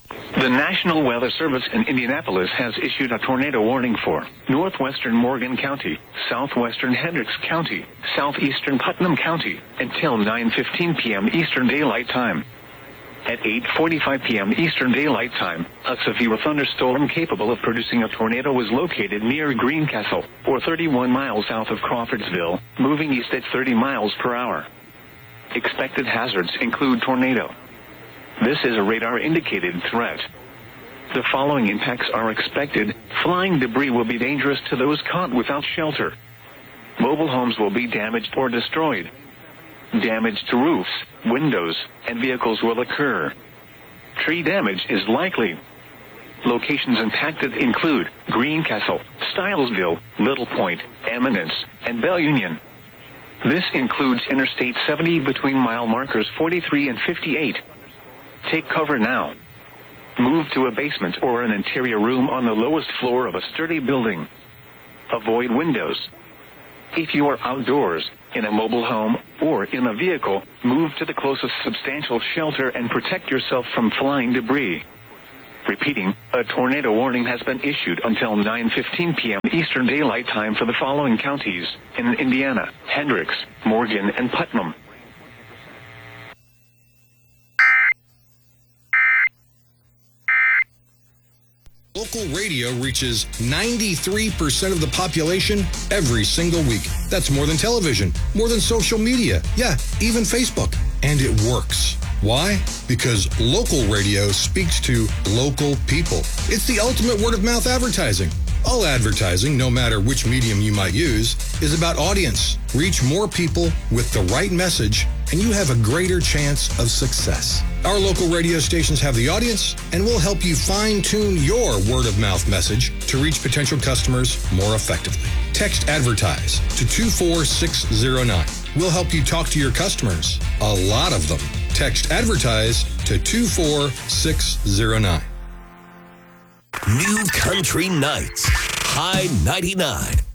The National Weather Service in Indianapolis has issued a tornado warning for northwestern Morgan County, southwestern Hendricks County, southeastern Putnam County until 9:15 p.m. Eastern Daylight Time. At 8:45 p.m. Eastern Daylight Time, a severe thunderstorm capable of producing a tornado was located near Greencastle, or 31 miles south of Crawfordsville, moving east at 30 miles per hour. Expected hazards include tornado. This is a radar-indicated threat. The following impacts are expected. Flying debris will be dangerous to those caught without shelter. Mobile homes will be damaged or destroyed. Damage to roofs, windows, and vehicles will occur. Tree damage is likely. Locations impacted include Greencastle, Stylesville, Little Point, Eminence, and Bell Union. This includes Interstate 70 between mile markers 43 and 58. Take cover now. Move to a basement or an interior room on the lowest floor of a sturdy building. Avoid windows. If you are outdoors, in a mobile home, or in a vehicle, move to the closest substantial shelter and protect yourself from flying debris. Repeating, a tornado warning has been issued until 9:15 p.m. Eastern Daylight Time for the following counties in Indiana: Hendricks, Morgan, and Putnam. Local radio reaches 93% of the population every single week. That's more than television, more than social media, yeah, even Facebook. And it works. Why? Because local radio speaks to local people. It's the ultimate word-of-mouth advertising. All advertising, no matter which medium you might use, is about audience. Reach more people with the right message, and you have a greater chance of success. Our local radio stations have the audience, and we'll help you fine-tune your word-of-mouth message to reach potential customers more effectively. Text ADVERTISE to 24609. We'll help you talk to your customers, a lot of them. Text ADVERTISE to 24609. New Country Nights, High 99.